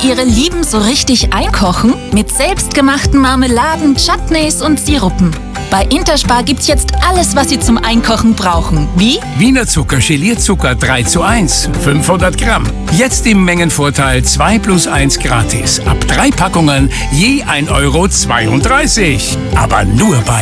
Ihre Lieben so richtig einkochen? Mit selbstgemachten Marmeladen, Chutneys und Sirupen. Bei Interspar gibt's jetzt alles, was Sie zum Einkochen brauchen. Wie? Wiener Zucker, Gelierzucker 3:1, 500 Gramm. Jetzt im Mengenvorteil 2 + 1 gratis. Ab 3 Packungen je 1,32 €. Aber nur bei